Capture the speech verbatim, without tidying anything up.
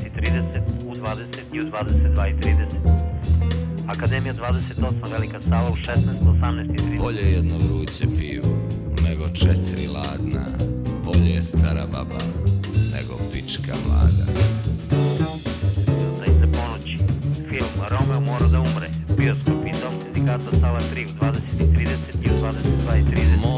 dvadeset i trideset, u dvadeset i u dvadeset dva i trideset. Akademija dvadeset osam, Velika sala u šesnaest, osamnaest i trideset. Bolje jedno vruće pivo nego četiri ladna. Bolje je stara baba nego pička mlada. Za iza ponoći, film Romeo mora da umre, bioskop i dom sindikata sala tri u dvadeset i trideset i u dvadeset dva i trideset.